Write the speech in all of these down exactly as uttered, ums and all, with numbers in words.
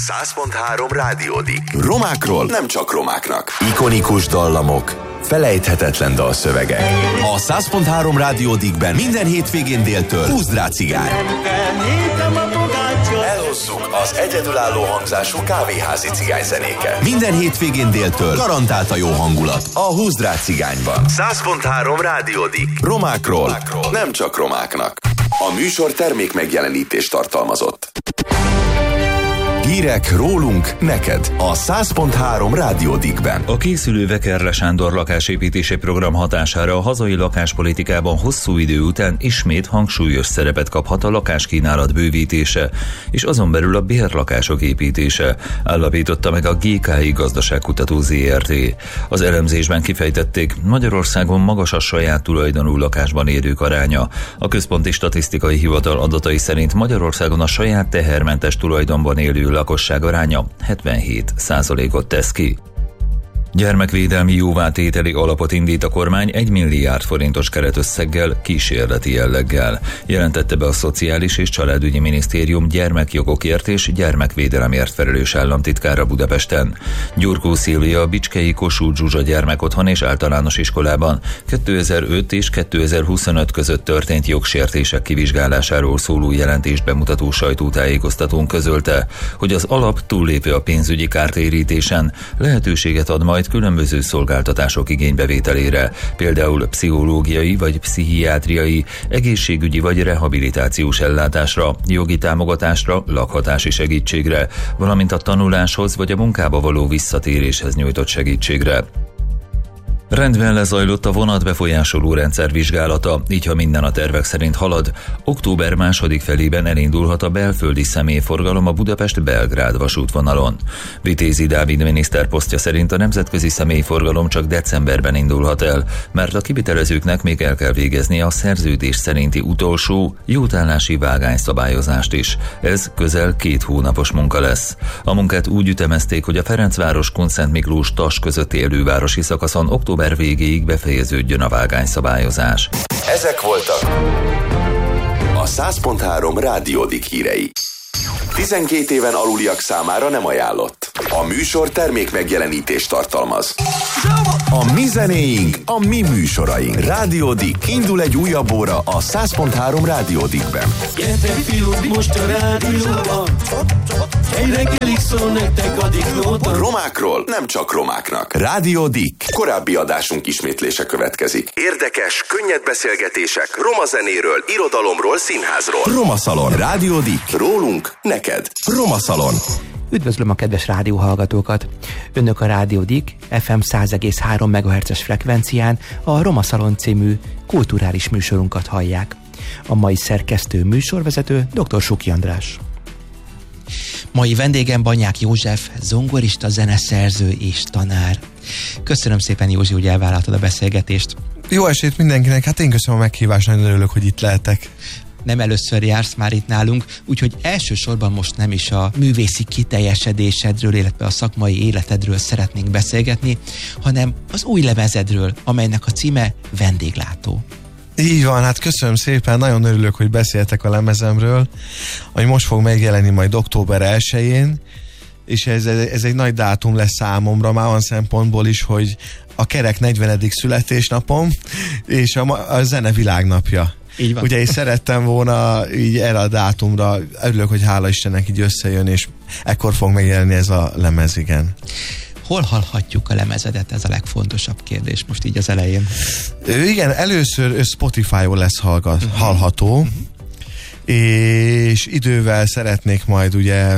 száz pont három Rádiódik. Romákról nem csak romáknak. Ikonikus dallamok, felejthetetlen dalszövegek. A száz pont három Rádiódikben minden hétvégén déltől húsz rá cigány. Elhozzuk az egyedülálló hangzású kávéházi cigányzenéket. Minden hétvégén déltől garantált a jó hangulat a húsz rá cigányban. száz pont három Rádiódik. Romákról, Romákról nem csak romáknak. A műsor termék megjelenítést tartalmazott. Hírek rólunk, neked a száz pont három Rádiódikben. A készülő Vekerle Sándor lakásépítési program hatására a hazai lakáspolitikában hosszú idő után ismét hangsúlyos szerepet kaphat a lakáskínálat bővítése, és azon belül a bérlakások építése, állapította meg a gé ká i Gazdaságkutató zé er té. Az elemzésben kifejtették, Magyarországon magas a saját tulajdonú lakásban élők aránya. A Központi Statisztikai Hivatal adatai szerint Magyarországon a saját tehermentes tulajdonban élő lakosság aránya hetvenhét százalékot tesz ki. Gyermekvédelmi jóvátételi alapot indít a kormány egy milliárd forintos keretösszeggel, kísérleti jelleggel. Jelentette be a Szociális és Családügyi Minisztérium gyermekjogokért és gyermekvédelemért felelős államtitkára Budapesten. Gyurkó Szilvia a Bicskei Kossuth Zsuzsa gyermekotthon és általános iskolában kétezer-öt és kétezer-huszonöt között történt jogsértések kivizsgálásáról szóló jelentést bemutató sajtótájékoztatón közölte, hogy az alap túllépve a pénzügyi kártérítésen lehetőséget ad majd különböző szolgáltatások igénybevételére, például pszichológiai vagy pszichiátriai, egészségügyi vagy rehabilitációs ellátásra, jogi támogatásra, lakhatási segítségre, valamint a tanuláshoz vagy a munkába való visszatéréshez nyújtott segítségre. Rendben lezajlott a vonatbefolyásoló rendszer vizsgálata, így ha minden a tervek szerint halad, október második felében elindulhat a belföldi személyforgalom a Budapest-Belgrád vasútvonalon. Vitézi Dávid miniszter posztja szerint a nemzetközi személyforgalom csak decemberben indulhat el, mert a kivitelezőknek még el kell végezni a szerződés szerinti utolsó jótállási vágányszabályozást is. Ez közel két hónapos munka lesz. A munkát úgy ütemezték, hogy a Ferencváros-Kunszent Miklós-Tas közötti elővárosi szakaszon október végéig befejeződjön a vágányszabályozás. Ezek voltak a száz pont három Rádiódik hírei. tizenkét éven aluliak számára nem ajánlott. A műsor termék megjelenítést tartalmaz. A mi zenéink, a mi műsoraink. Rádiódik. Indul egy újabb óra a száz pont három Rádiódikben. Gyertek fiúk, most a rádióban. Egy reggelig szól nektek a diklóban. Romákról nem csak romáknak. Rádiódik. Korábbi adásunk ismétlése következik. Érdekes, könnyed beszélgetések roma zenéről, irodalomról, színházról. Roma Szalon. Rádiódik. Rólunk, neked. Roma Szalon. Üdvözlöm a kedves rádióhallgatókat! Önök a Rádiódik ef em száz egész három megahertzes frekvencián a Roma Szalon című kulturális műsorunkat hallják. A mai szerkesztő műsorvezető dr. Suki András. Mai vendégem Banyák József, zongorista, zeneszerző és tanár. Köszönöm szépen, Józsi, hogy elvállaltad a beszélgetést. Jó esét mindenkinek, hát én köszönöm a meghívást, nagyon örülök, hogy itt lehetek. Nem először jársz már itt nálunk, úgyhogy elsősorban most nem is a művészi kiteljesedésedről, illetve a szakmai életedről szeretnénk beszélgetni, hanem az új lemezedről, amelynek a címe Vendéglátó. Így van, hát köszönöm szépen, nagyon örülök, hogy beszéltek a lemezemről, ami most fog megjelenni majd október elsején, és ez, ez egy nagy dátum lesz számomra, már olyan szempontból is, hogy a kerek negyvenedik születésnapom, és a, a zene világnapja. Így van. Ugye én szerettem volna így erre a dátumra, örülök, hogy hála Istennek így összejön, és ekkor fog megjelenni ez a lemez, igen. Hol hallhatjuk a lemezedet? Ez a legfontosabb kérdés most így az elején. Ö, igen, először Spotify-on lesz hallgat, uh-huh. hallható, uh-huh. és idővel szeretnék majd ugye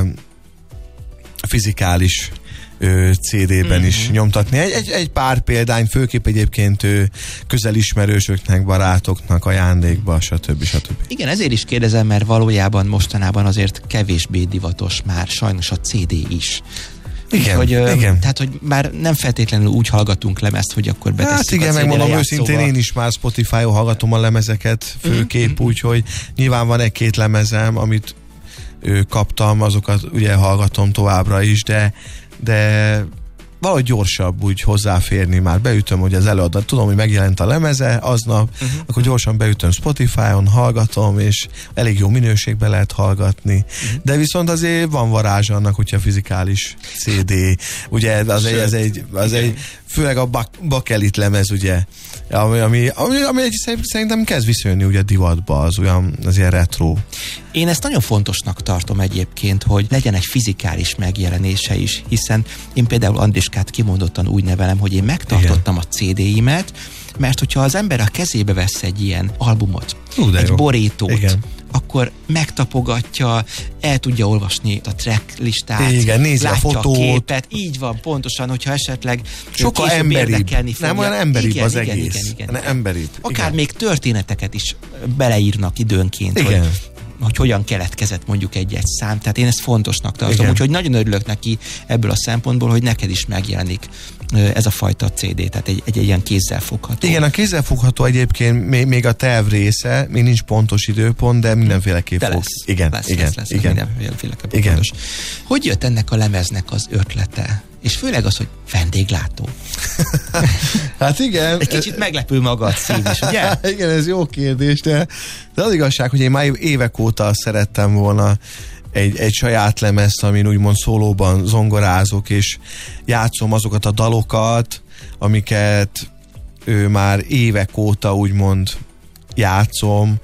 fizikális cé dében mm-hmm. is nyomtatni. Egy, egy, egy pár példány, főképp egyébként közelismerősöknek, barátoknak, ajándékba, stb. stb. Igen, ezért is kérdezem, mert valójában mostanában azért kevésbé divatos már sajnos a cé dé is. Igen, hogy, igen. Tehát, hogy már nem feltétlenül úgy hallgatunk lemezt, hogy akkor betesszük hát igen, a cé dére megmondom őszintén, én is már Spotify-on hallgatom a lemezeket főképp, mm-hmm. úgyhogy nyilván van egy-két lemezem, amit ő, kaptam, azokat ugye hallgatom továbbra is, de de valahogy gyorsabb úgy hozzáférni, már beütöm, hogy az előadat, tudom, hogy megjelent a lemeze aznap, uh-huh. akkor gyorsan beütöm Spotify-on, hallgatom, és elég jó minőségben lehet hallgatni. Uh-huh. De viszont azért van varázs annak, hogyha fizikális cé dé, ugye az egy, az egy, az egy főleg a bak, bakelit lemez, ugye, ami, ami, ami, ami egy, szerintem kezd visszajönni ugye divatba, az olyan, az ilyen retro. Én ezt nagyon fontosnak tartom egyébként, hogy legyen egy fizikális megjelenése is, hiszen én például Andriskát kimondottan úgy nevelem, hogy én megtartottam igen. a cé dé-imet, mert hogyha az ember a kezébe vesz egy ilyen albumot, Ú, egy jó. borítót, igen. akkor megtapogatja, el tudja olvasni a track listát, igen, nézi látja a fotót. A képet, így van, pontosan, hogyha esetleg sokkal emberibb, nem olyan emberibb igen, az igen, egész, igen, igen, igen. emberibb. Akár igen. még történeteket is beleírnak időnként, igen. hogy hogy hogyan keletkezett mondjuk egy-egy szám. Tehát én ezt fontosnak tartom. Igen. Úgyhogy nagyon örülök neki ebből a szempontból, hogy neked is megjelenik ez a fajta cé dé, tehát egy, egy, egy ilyen kézzelfogható. Igen, a kézzelfogható egyébként még, még a terv része, még nincs pontos időpont, de mindenféleképp de fog. Lesz, igen, lesz, igen, lesz, lesz, igen. mindenféleképp igen. pontos. Hogy jött ennek a lemeznek az ötlete? És főleg az, hogy vendéglátó. Hát igen. Egy kicsit meglepő maga a cím is, ugye? Igen, ez jó kérdés, de, de az igazság, hogy én már évek óta szerettem volna egy, egy saját lemezt, amin úgymond szólóban zongorázok, és játszom azokat a dalokat, amiket ő már évek óta úgymond játszom,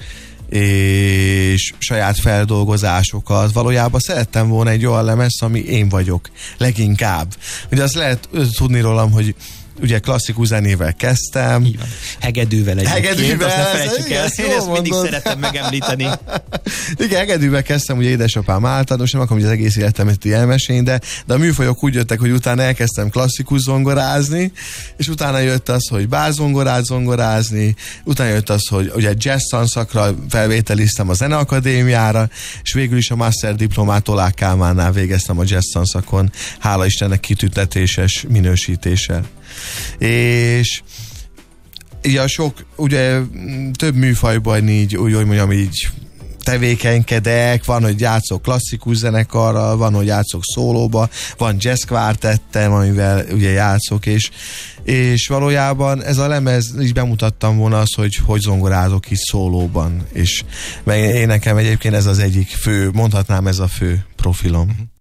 és saját feldolgozásokat. Valójában szerettem volna egy olyan lemez, ami én vagyok, leginkább. Ugye azt lehet tudni rólam, hogy ugye klasszikus zenével kezdtem. Így van. Hegedűvel egyébként. Hegedűvel, azt ne felejtsük el. Én ezt mindig szeretem megemlíteni. Igen, hegedűvel kezdtem, ugye édesapám általános, nem akarom, hogy az egész életemet így elmesélni, de, de a műfajok úgy jöttek, hogy utána elkezdtem klasszikus zongorázni, és utána jött az, hogy bárzongorát zongorázni, utána jött az, hogy ugye jazz tanszakra felvételiztem a Zeneakadémiára, és végül is a master diplomát Olák Kálmánnál végeztem a jazz tanszakon, hála Istennek kitüntetéses minősítéssel. És ugye a sok, ugye több műfajban így, úgy, hogy mondjam, így tevékenykedek, van, hogy játszok klasszikus zenekarral, van, hogy játszok szólóba, van jazz kvártettem, amivel ugye játszok, és, és valójában ez a lemez, is bemutattam volna azt, hogy hogy zongorázok is szólóban, és én nekem egyébként ez az egyik fő, mondhatnám ez a fő profilom.